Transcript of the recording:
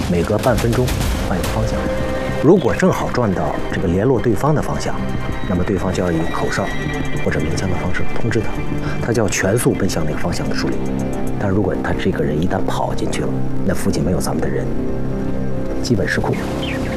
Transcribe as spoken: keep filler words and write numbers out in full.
每隔半分钟换一个方向。如果正好转到这个联络对方的方向，那么对方就要以口哨或者鸣枪的方式通知他，他就要全速奔向那个方向的树林。但如果他这个人一旦跑进去了，那附近没有咱们的人，基本失控。